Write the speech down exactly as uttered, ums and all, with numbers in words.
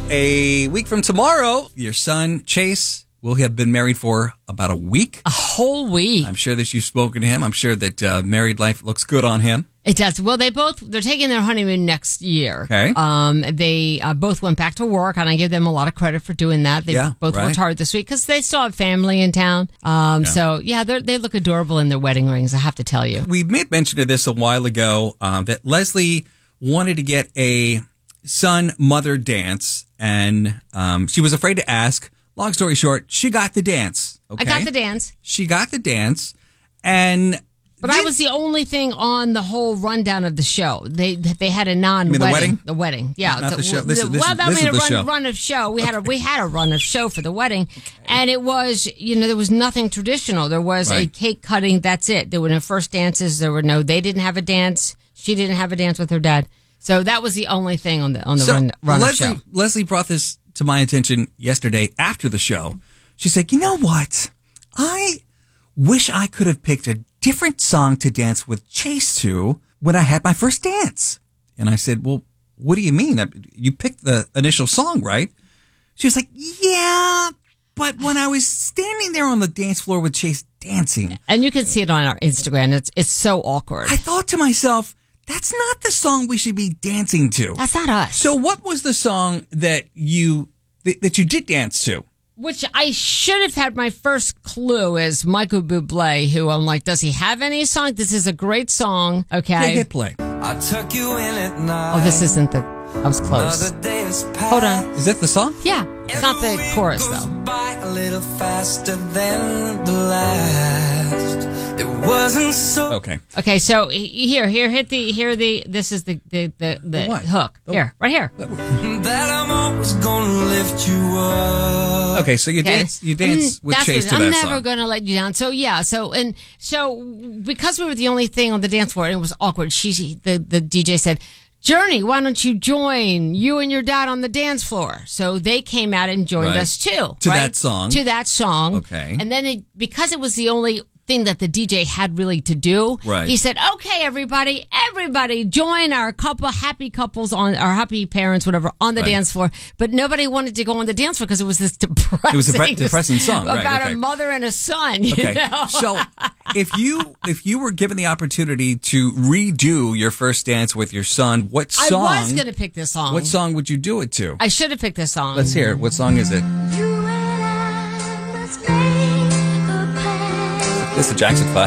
a week from tomorrow, your son, Chase, will have been married for about a week. A whole week. I'm sure that you've spoken to him. I'm sure that uh, married life looks good on him. It does. Well, they both, they're taking their honeymoon next year. Okay. Um, they uh, both went back to work, and I give them a lot of credit for doing that. They Yeah, both right. worked hard this week because they still have family in town. Um, Yeah. So, yeah, they they look adorable in their wedding rings, I have to tell you. We made mention of this a while ago, um, that Leslie wanted to get a son-mother dance, and um, she was afraid to ask. Long story short, she got the dance. Okay? I got the dance. She got the dance, and... But I was the only thing on the whole rundown of the show. They they had a non-wedding. mean the wedding? The wedding, yeah. Not the show. This the, is- this well, is- I this mean, is a the run, show. run of show. We had a we had a run of show for the wedding, and it was, you know, there was nothing traditional. There was a Right. cake cutting. That's it. There were no first dances. There were no. They didn't have a dance. She didn't have a dance with her dad. So that was the only thing on the on the So run, run Leslie, of show. Leslie brought this to my attention yesterday after the show. She said, you know what? I wish I could have picked a different song to dance with Chase to when I had my first dance. And I said, well, what do you mean? You picked the initial song, right? She was like, yeah, but when I was standing there on the dance floor with Chase dancing, And you can see it on our Instagram. It's it's so awkward. I thought to myself, that's not the song we should be dancing to. That's not us. So what was the song that you that, that you did dance to? Which I should have had my first clue is Michael Bublé, who I'm like, does he have any song? This is a great song. Okay. Yeah, hit play. I tuck you in at night. Oh, this isn't the. I was close. Another day has Hold on. Is that the song? Yeah, it's not the chorus goes though. by a little faster than the last. It wasn't so. Okay. Okay, so he- here, here, hit the, here the. This is the the the, the what? hook. The- Here, right here. That I'm always gonna lift you up. Okay, so you Okay. dance you dance Mm, with that's Chase it. to I'm that never song. gonna let you down. So yeah, so and so because we were the only thing on the dance floor, and it was awkward. She, she the the D J said, "Journey, why don't you join you and your dad on the dance floor?" So they came out and joined Right. us too. To right? that song. To that song. Okay. And then it, because it was the only thing that the D J had really to do, Right. he said, "Okay, everybody, everybody, join our couple, happy couples on our happy parents, whatever, on the Right. dance floor." But nobody wanted to go on the dance floor because it was this depressing, It was a depre- depressing song, right, about okay. a mother and a son. You Okay. know? So if you if you were given the opportunity to redo your first dance with your son, what I song was going to pick this song. what song would you do it to? I should have picked this song. Let's hear it. What song is it? You and I must make a pact. This is the Jackson Five.